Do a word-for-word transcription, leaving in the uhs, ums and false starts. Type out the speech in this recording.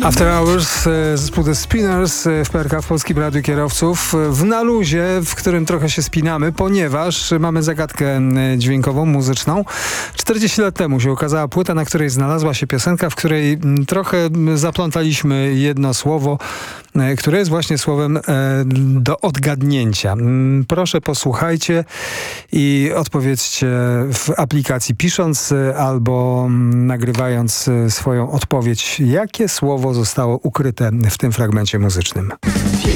After Hours, e, zespół The Spinners e, w P R K w Polskim Radiu Kierowców. E, W naluzie, w którym trochę się spinamy, ponieważ mamy zagadkę e, dźwiękową, muzyczną. czterdzieści lat temu się ukazała płyta, na której znalazła się piosenka, w której m, trochę m, zaplątaliśmy jedno słowo, e, które jest właśnie słowem e, do odgadnięcia. M, Proszę posłuchajcie i odpowiedzcie w aplikacji, pisząc e, albo m, nagrywając e, swoją odpowiedź, jakie słowo zostało ukryte w tym fragmencie muzycznym.